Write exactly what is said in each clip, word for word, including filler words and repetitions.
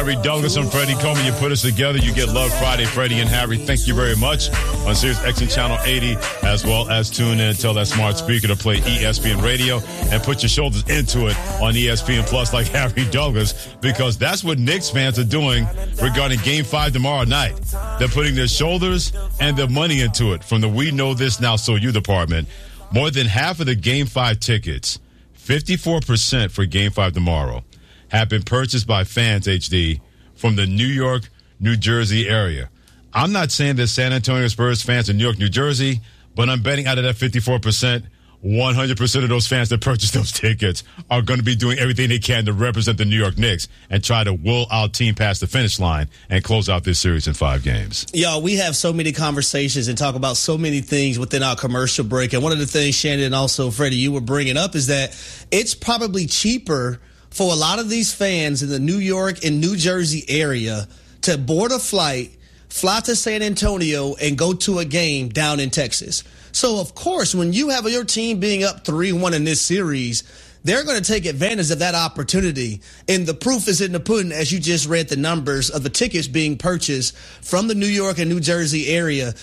Harry Douglas and Freddie Coleman, you put us together. You get Love Friday, Freddie and Harry. Thank you very much. On Sirius X M Channel eighty, as well as tune in and tell that smart speaker to play E S P N Radio and put your shoulders into it on E S P N Plus like Harry Douglas, because that's what Knicks fans are doing regarding Game five tomorrow night. They're putting their shoulders and their money into it from the We Know This Now So You department. More than half of the Game five tickets, fifty-four percent for Game five tomorrow, have been purchased by fans, H D, from the New York, New Jersey area. I'm not saying that San Antonio Spurs fans in New York, New Jersey, but I'm betting out of that fifty-four percent, one hundred percent of those fans that purchased those tickets are going to be doing everything they can to represent the New York Knicks and try to will our team past the finish line and close out this series in five games. Yo, we have so many conversations and talk about so many things within our commercial break. And one of the things, Shannon, and also Freddie, you were bringing up is that it's probably cheaper for a lot of these fans in the New York and New Jersey area to board a flight, fly to San Antonio, and go to a game down in Texas. So, of course, when you have your team being up three one in this series, they're going to take advantage of that opportunity. And the proof is in the pudding, as you just read the numbers of the tickets being purchased from the New York and New Jersey area.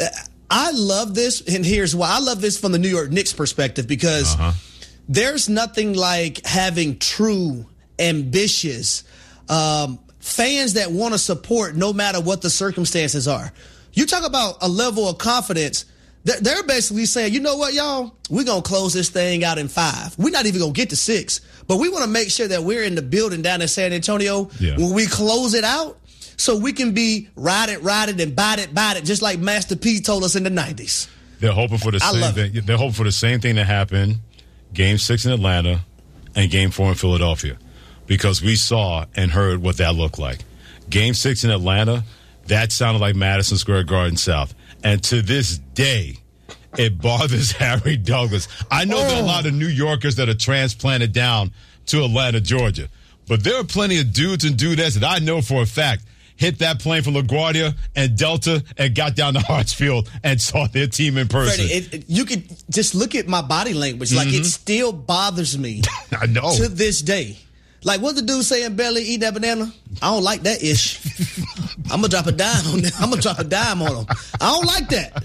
I love this, and here's why. I love this from the New York Knicks perspective, because uh-huh. there's nothing like having true, ambitious um, fans that want to support no matter what the circumstances are. You talk about a level of confidence. They're basically saying, you know what, y'all? We're going to close this thing out in five. We're not even going to get to six. But we want to make sure that we're in the building down in San Antonio yeah. when we close it out, so we can be ride it, ride it, and bite it, bite it, just like Master P told us in the nineties. They're hoping for the I same love thing. it. They're hoping for the same thing that happened Game six in Atlanta and Game four in Philadelphia, because we saw and heard what that looked like. Game six in Atlanta, that sounded like Madison Square Garden South. And to this day, it bothers Harry Douglas. I know oh. there are a lot of New Yorkers that are transplanted down to Atlanta, Georgia. But there are plenty of dudes and dudettes that I know for a fact hit that plane from LaGuardia and Delta and got down to Hartsfield and saw their team in person. Freddie, it, it, you could just look at my body language. Like, mm-hmm. it still bothers me. I know. To this day. Like, what the dude saying, Belly, eat that banana? I don't like that ish. I'm going to drop a dime on them. I'm going to drop a dime on them. I don't like that.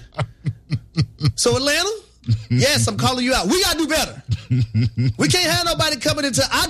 So, Atlanta, yes, I'm calling you out. We got to do better. We can't have nobody coming into our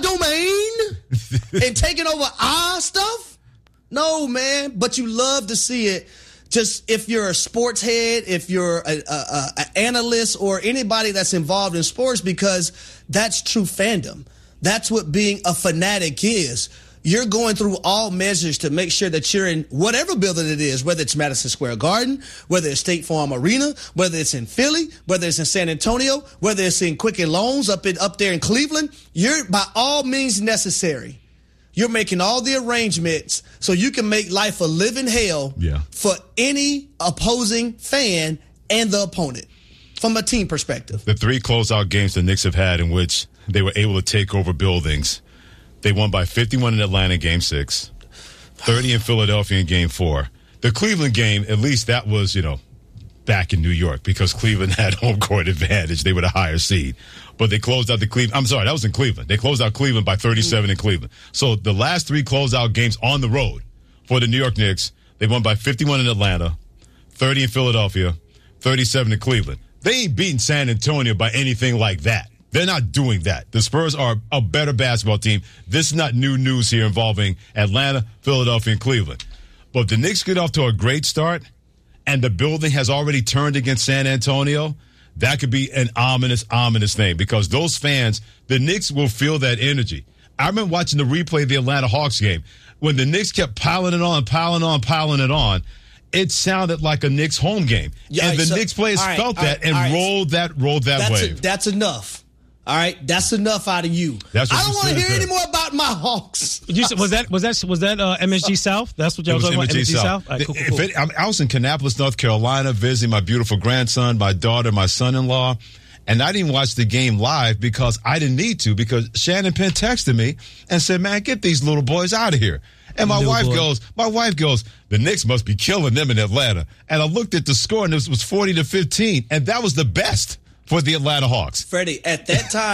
domain and taking over our stuff. No, man. But you love to see it. Just if you're a sports head, if you're an analyst, or anybody that's involved in sports, because that's true fandom. That's what being a fanatic is. You're going through all measures to make sure that you're in whatever building it is, whether it's Madison Square Garden, whether it's State Farm Arena, whether it's in Philly, whether it's in San Antonio, whether it's in Quicken Loans up in up there in Cleveland. You're, by all means necessary, you're making all the arrangements so you can make life a living hell yeah. for any opposing fan and the opponent from a team perspective. The three closeout games the Knicks have had in which they were able to take over buildings. They won by fifty-one in Atlanta in Game six, thirty in Philadelphia in Game four. The Cleveland game, at least that was, you know, back in New York, because Cleveland had home court advantage. They were the higher seed. But they closed out the Cleveland. I'm sorry, that was in Cleveland. They closed out Cleveland by thirty-seven in Cleveland. So the last three closeout games on the road for the New York Knicks, they won by fifty-one in Atlanta, thirty in Philadelphia, thirty-seven in Cleveland. They ain't beating San Antonio by anything like that. They're not doing that. The Spurs are a better basketball team. This is not new news here involving Atlanta, Philadelphia, and Cleveland. But if the Knicks get off to a great start and the building has already turned against San Antonio, that could be an ominous, ominous thing, because those fans, the Knicks will feel that energy. I remember watching the replay of the Atlanta Hawks game. When the Knicks kept piling it on, piling on, piling it on, it sounded like a Knicks home game. Yeah, and the so, Knicks players right, felt that right, and right. rolled that rolled that that's wave. A, that's enough. All right, that's enough out of you. That's what I don't want to hear said. any more about my Hawks. You, was that was that was that uh, M S G South? That's what y'all was talking about. M S G South. Right, cool, cool, cool. It, I was in Kannapolis, North Carolina, visiting my beautiful grandson, my daughter, my son-in-law, and I didn't watch the game live because I didn't need to. Because Shannon Penn texted me and said, "Man, get these little boys out of here." And my wife boy. goes, my wife goes, the Knicks must be killing them in Atlanta. And I looked at the score, and it was forty to fifteen, and that was the best for the Atlanta Hawks. Freddie, at that time,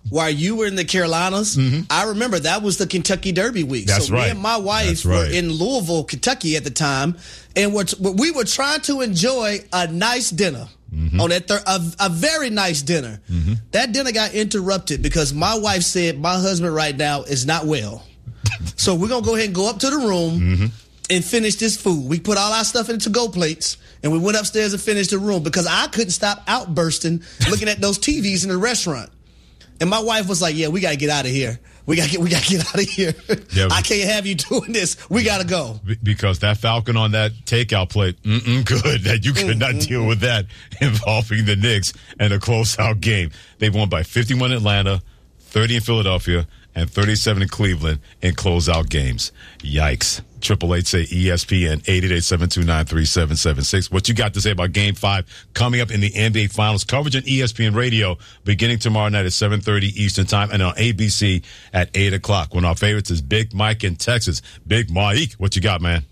while you were in the Carolinas, mm-hmm. I remember that was the Kentucky Derby week. That's so right. me and my wife right. were in Louisville, Kentucky at the time, and we're, we were trying to enjoy a nice dinner. Mm-hmm. On that thir- a, a very nice dinner. Mm-hmm. That dinner got interrupted because my wife said my husband right now is not well. So we're going to go ahead and go up to the room mm-hmm. and finish this food. We put all our stuff into to-go plates, and we went upstairs and finished the room because I couldn't stop outbursting looking at those T Vs in the restaurant. And my wife was like, yeah, we got to get out of here. We got to we got to get out of here. Yeah, I can't have you doing this. We got to go. Because that Falcon on that takeout plate, mm-mm, good. That you could not deal with that involving the Knicks and a closeout game. They won by fifty-one in Atlanta, thirty in Philadelphia, and thirty-seven in Cleveland in closeout games. Yikes. Triple eight say E S P N eight eight eight, seven two nine, three seven seven six. What you got to say about Game Five coming up in the N B A Finals? Coverage on E S P N Radio beginning tomorrow night at seven thirty Eastern Time and on A B C at eight o'clock. One of our favorites is Big Mike in Texas. Big Mike, what you got, man?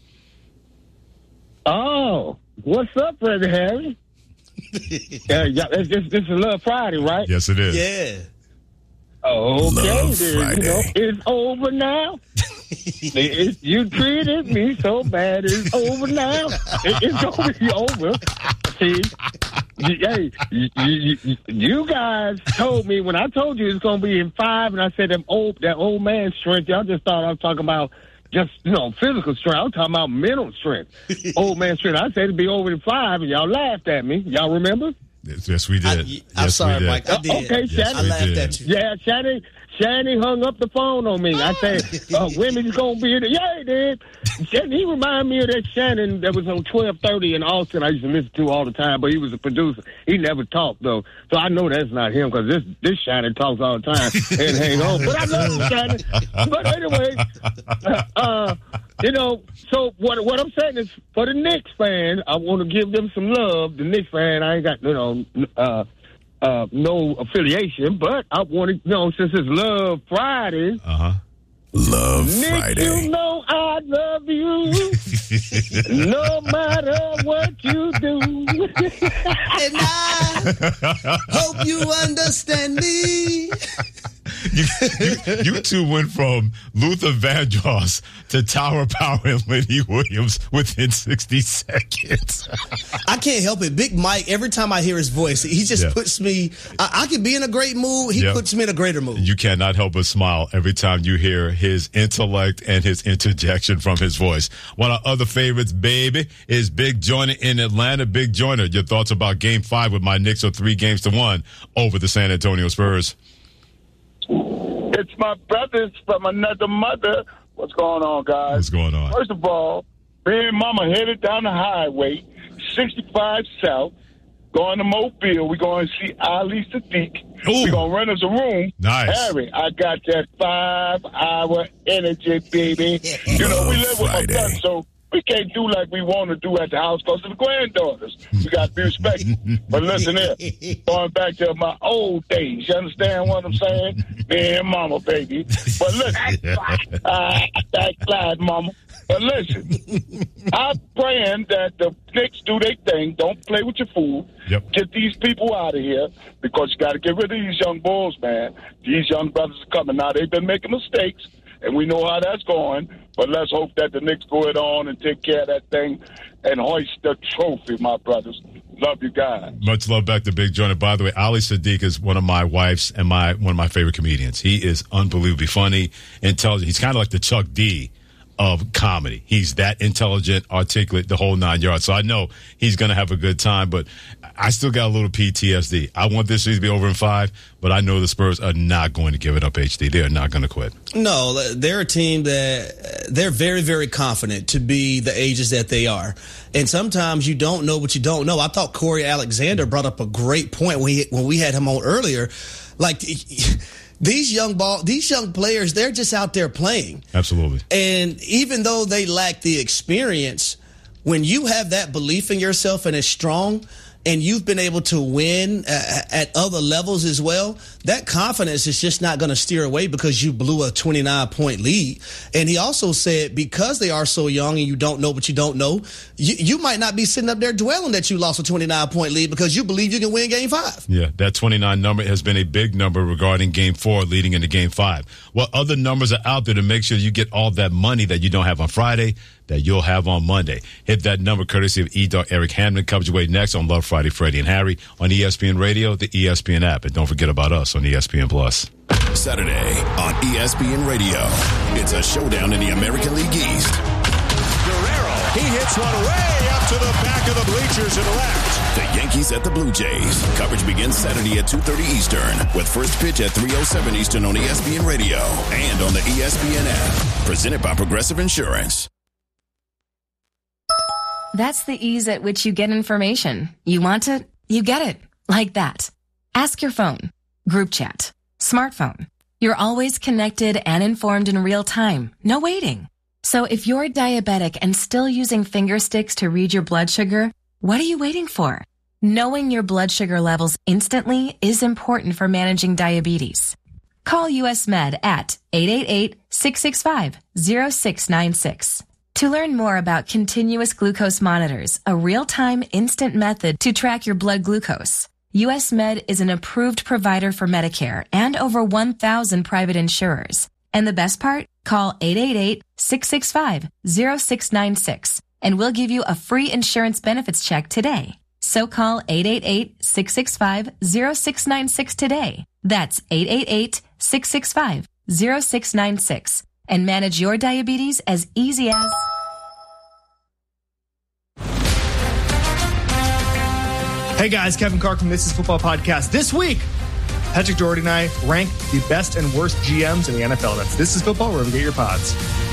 Oh, what's up, Freddie Harry? uh, yeah, this, this, this is Love Friday, right? Yes, it is. Yeah. Oh, okay, Love then, Friday. You know, it's over now. it, you treated me so bad. It's over now. It, it's going to be over. See, you, hey, you, you, you guys told me when I told you it's going to be in five, and I said that old that old man strength. Y'all just thought I was talking about just you know physical strength. I was talking about mental strength. Old man strength. I said it'd be over in five, and y'all laughed at me. Y'all remember? Yes, we did. I, I'm yes, sorry, we did. Mike. I did. Okay, yes, Shannon. I laughed did. at you. Yeah, Shannon. Shannon hung up the phone on me. I said, uh, women's going to be in it. Yeah, he did. Shannon, he reminded me of that Shannon that was on twelve thirty in Austin I used to listen to all the time, but he was a producer. He never talked, though. So I know that's not him because this, this Shannon talks all the time and hang on. But I love Shannon. But anyway, uh, uh, you know, so what what I'm saying is for the Knicks fan, I want to give them some love. The Knicks fan, I ain't got, you know, uh, Uh, no affiliation, but I want to, you know, since it's Love Friday. Uh huh. Love Nick, Friday. You know I love you, no matter what you do. And I hope you understand me. You, you, you two went from Luther Vandross to Tower Power and Lenny Williams within sixty seconds. I can't help it. Big Mike, every time I hear his voice, he just yeah. puts me, I, I can be in a great mood. He yeah. puts me in a greater mood. You cannot help but smile every time you hear his intellect and his interjection from his voice. One of our other favorites, baby, is Big Joyner in Atlanta. Big Joyner, your thoughts about Game Five with my Knicks are three games to one over the San Antonio Spurs. It's my brothers from another mother. What's going on, guys? What's going on? First of all, me and Mama headed down the highway, sixty-five South, going to Mobile. We're going to see Ali Sadiq. We're going to rent us a room. Nice. Harry, I got that five-hour energy, baby. You know, we live with my son, so we can't do like we want to do at the house because of the granddaughters. We got to be respectful. But listen here, going back to my old days, you understand what I'm saying? Me and Mama, baby. But listen, uh, that glad, Mama. But listen, I'm praying that the Knicks do their thing. Don't play with your food. Yep. Get these people out of here because you got to get rid of these young bulls, man. These young brothers are coming. Now, they've been making mistakes, and we know how that's going. But let's hope that the Knicks go it on and take care of that thing and hoist the trophy, my brothers. Love you guys. Much love back to Big Joyner. By the way, Ali Sadiq is one of my wife's and my one of my favorite comedians. He is unbelievably funny, intelligent. He's kind of like the Chuck D of comedy. He's that intelligent, articulate, the whole nine yards. So I know he's going to have a good time, but I still got a little P T S D. I want this season to be over in five, but I know the Spurs are not going to give it up, H D. They are not going to quit. No, they're a team that they're very, very confident to be the ages that they are. And sometimes you don't know what you don't know. I thought Corey Alexander brought up a great point when, he, when we had him on earlier. Like, These young ball, these young players, they're just out there playing. Absolutely. And even though they lack the experience, when you have that belief in yourself and it's strong, and you've been able to win uh, at other levels as well, that confidence is just not going to steer away because you blew a twenty-nine point lead. And he also said because they are so young and you don't know what you don't know, you, you might not be sitting up there dwelling that you lost a twenty-nine point lead because you believe you can win game five. Yeah, that twenty-nine number has been a big number regarding game four leading into game five. What other numbers are out there to make sure you get all that money that you don't have on Friday that you'll have on Monday? Hit that number courtesy of E-Dog Eric Hamlin. Comes your way next on Love Friday, Freddie and Harry on E S P N Radio, the E S P N app. And don't forget about us on E S P N Plus. Saturday on E S P N Radio. It's a showdown in the American League East. Guerrero, he hits one way up to the back of the bleachers and left. The Yankees at the Blue Jays. Coverage begins Saturday at two thirty Eastern with first pitch at three oh seven Eastern on E S P N Radio and on the E S P N app. Presented by Progressive Insurance. That's the ease at which you get information. You want it, you get it. Like that. Ask your phone. Group chat. Smartphone. You're always connected and informed in real time. No waiting. So if you're diabetic and still using finger sticks to read your blood sugar, what are you waiting for? Knowing your blood sugar levels instantly is important for managing diabetes. Call U S Med at eight eight eight, six six five, zero six nine six. To learn more about continuous glucose monitors, a real-time instant method to track your blood glucose, U S Med is an approved provider for Medicare and over one thousand private insurers. And the best part? Call eight eight eight, six six five, zero six nine six and we'll give you a free insurance benefits check today. So call eight eight eight, six six five, zero six nine six today. That's eight eight eight, six six five, zero six nine six. And manage your diabetes as easy as... Hey guys, Kevin Carr from This Is Football Podcast. This week, Patrick Doherty and I rank the best and worst G Ms in the N F L. That's This Is Football, wherever you get your pods.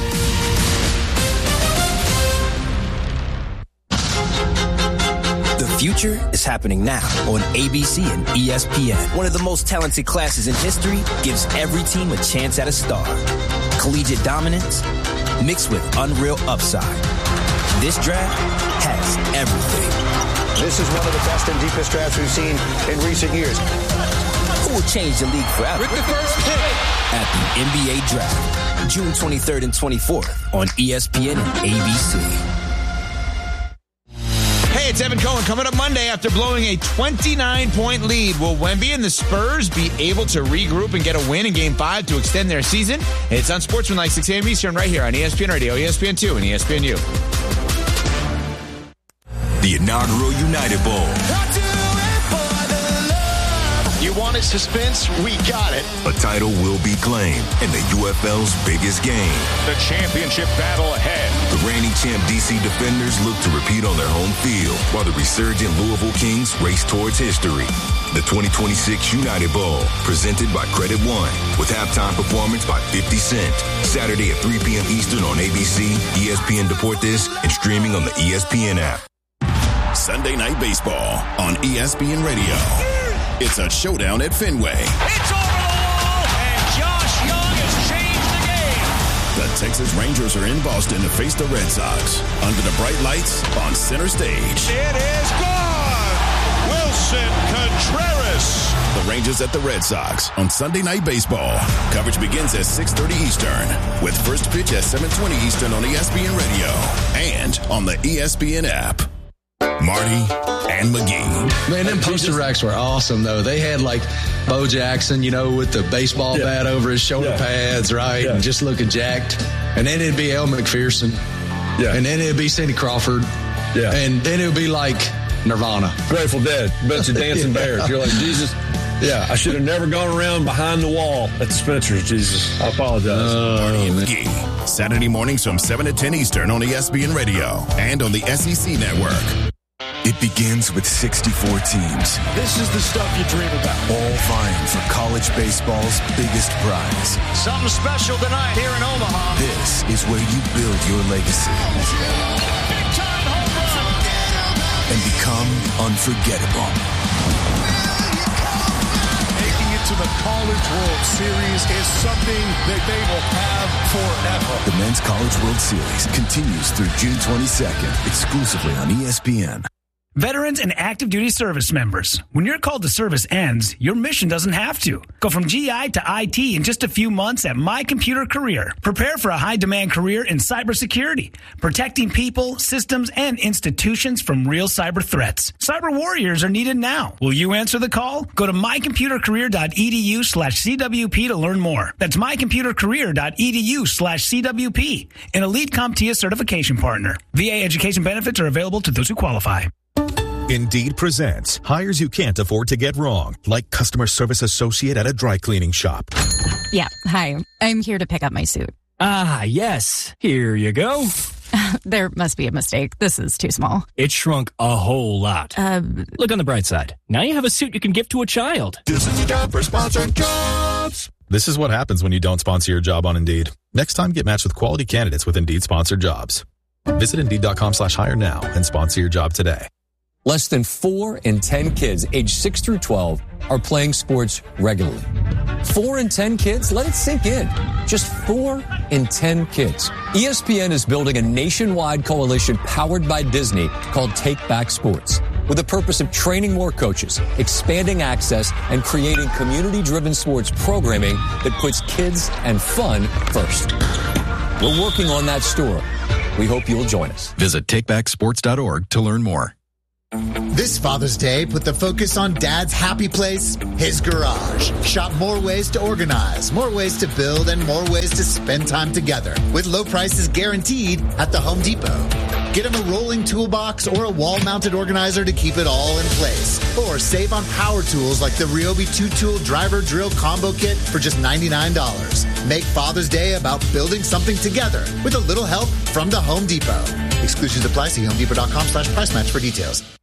The future is happening now on A B C and E S P N. One of the most talented classes in history gives every team a chance at a star. Collegiate dominance mixed with unreal upside. This draft has everything. This is one of the best and deepest drafts we've seen in recent years. Who will change the league forever? With the first pick at the N B A Draft, June twenty-third and twenty-fourth on E S P N and A B C. Hey, it's Evan Cohen. Coming up Monday after blowing a twenty-nine point lead, will Wemby and the Spurs be able to regroup and get a win in Game five to extend their season? It's on Sportsmanlike, six a.m. Eastern, right here on E S P N Radio, E S P N two, and E S P N U. The inaugural United Bowl. You wanted suspense? We got it. A title will be claimed in the U F L's biggest game. The championship battle ahead. The reigning champ D C Defenders look to repeat on their home field, while the resurgent Louisville Kings race towards history. The twenty twenty-six United Bowl, presented by Credit One, with halftime performance by fifty Cent. Saturday at three p.m. Eastern on A B C, E S P N Deportes, and streaming on the E S P N app. Sunday Night Baseball on E S P N Radio. It's a showdown at Fenway. It's over the wall, and Josh Young has changed the game. The Texas Rangers are in Boston to face the Red Sox under the bright lights on center stage. It is gone. Wilson Contreras. The Rangers at the Red Sox on Sunday Night Baseball. Coverage begins at six thirty Eastern with first pitch at seven twenty Eastern on E S P N Radio and on the E S P N app. Marty and McGee. Man, them poster racks were awesome, though. They had, like, Bo Jackson, you know, with the baseball yeah. bat over his shoulder yeah. pads, right? Yeah. And just looking jacked. And then it'd be Elle Macpherson. Yeah. And then it'd be Cindy Crawford. Yeah. And then it would be, like, Nirvana. Grateful Dead. Bunch of dancing yeah. bears. You're like, Jesus. Yeah. I should have never gone around behind the wall at the Spencer's, Jesus. I apologize. Uh, Marty and McGee. Saturday mornings from seven to ten Eastern on E S P N Radio and on the S E C Network. It begins with sixty-four teams. This is the stuff you dream about. All vying for college baseball's biggest prize. Something special tonight here in Omaha. This is where you build your legacy. Big time home run. And become unforgettable. Making it to the College World Series is something that they will have forever. The Men's College World Series continues through June twenty-second, exclusively on E S P N. Veterans and active duty service members. When your call to service ends, your mission doesn't have to. Go from G I to I T in just a few months at My Computer Career. Prepare for a high-demand career in cybersecurity, protecting people, systems, and institutions from real cyber threats. Cyber warriors are needed now. Will you answer the call? Go to mycomputercareer.edu slash CWP to learn more. That's mycomputercareer.edu slash CWP, an Elite CompTIA certification partner. V A education benefits are available to those who qualify. Indeed presents hires you can't afford to get wrong, like customer service associate at a dry cleaning shop. Yeah, hi. I'm here to pick up my suit. Ah, yes. Here you go. There must be a mistake. This is too small. It shrunk a whole lot. Uh, Look on the bright side. Now you have a suit you can give to a child. This is the job for sponsored jobs. This is what happens when you don't sponsor your job on Indeed. Next time, get matched with quality candidates with Indeed sponsored jobs. Visit Indeed.com slash hire now and sponsor your job today. Less than four in ten kids aged six through twelve are playing sports regularly. Four in ten kids? Let it sink in. Just four in ten kids. E S P N is building a nationwide coalition powered by Disney called Take Back Sports, with the purpose of training more coaches, expanding access, and creating community-driven sports programming that puts kids and fun first. We're working on that story. We hope you'll join us. Visit take back sports dot org to learn more. This Father's Day, put the focus on Dad's happy place, his garage. Shop more ways to organize, more ways to build, and more ways to spend time together. With low prices guaranteed at the Home Depot. Get him a rolling toolbox or a wall-mounted organizer to keep it all in place. Or save on power tools like the Ryobi two-tool driver drill combo kit for just ninety-nine dollars. Make Father's Day about building something together with a little help from the Home Depot. Exclusions apply. See homedepot.com slash price match for details.